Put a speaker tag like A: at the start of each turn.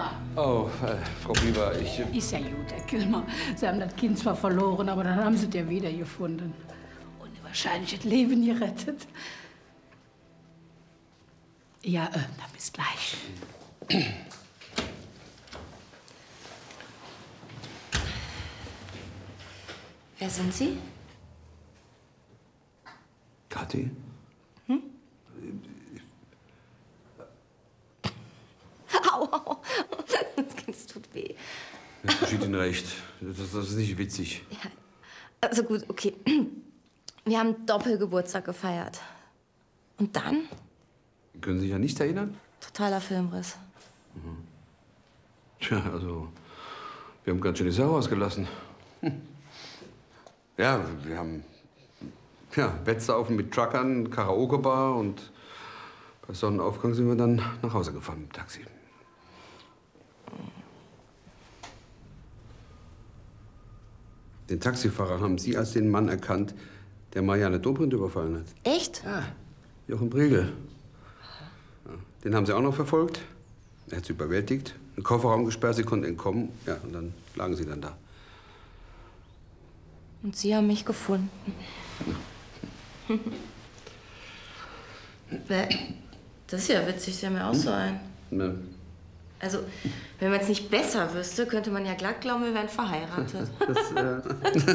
A: Kilmer.
B: Oh, Frau Bieber,
A: Ist ja gut, Herr Kilmer. Sie haben das Kind zwar verloren, aber dann haben Sie es ja wiedergefunden. Und wahrscheinlich das Leben gerettet. Ja, dann bis gleich.
C: Wer sind Sie?
B: Kathi?
C: Au, au. Das tut weh.
B: Ich geschieht Ihnen recht. Das ist nicht witzig.
C: Ja, also gut, okay. Wir haben Doppelgeburtstag gefeiert. Und dann?
B: Können Sie sich an nichts erinnern?
C: Totaler Filmriss.
B: Tja, also, wir haben ganz schön die Sau ausgelassen. Ja, wir haben Wettsaufen mit Truckern, Karaoke-Bar und bei Sonnenaufgang sind wir dann nach Hause gefahren mit dem Taxi. Den Taxifahrer haben Sie als den Mann erkannt, der Marianne Dobrindt überfallen hat.
C: Echt?
B: Ja, Jochen Briegel. Ja, den haben Sie auch noch verfolgt. Er hat sie überwältigt, einen Kofferraum gesperrt, sie konnten entkommen. Ja, und dann lagen sie dann da.
C: Und Sie haben mich gefunden. Das ist ja witzig, Sie haben ja auch so einen.
B: Ne.
C: Also, wenn man es nicht besser wüsste, könnte man ja glatt glauben, wir wären verheiratet.